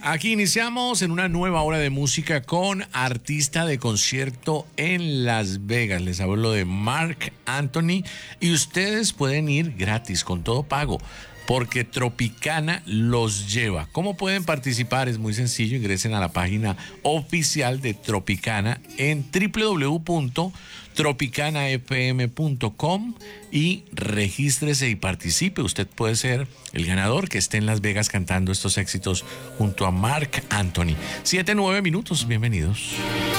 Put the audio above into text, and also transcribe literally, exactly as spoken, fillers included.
Aquí iniciamos en una nueva hora de música con artista de concierto en Las Vegas. Les hablo de Marc Anthony y ustedes pueden ir gratis, con todo pago, porque Tropicana los lleva. ¿Cómo pueden participar? Es muy sencillo. Ingresen a la página oficial de Tropicana en doble u doble u doble u punto tropicana f m punto com y regístrese y participe. Usted puede ser el ganador que esté en Las Vegas cantando estos éxitos junto a Marc Anthony. Siete, nueve minutos. Bienvenidos.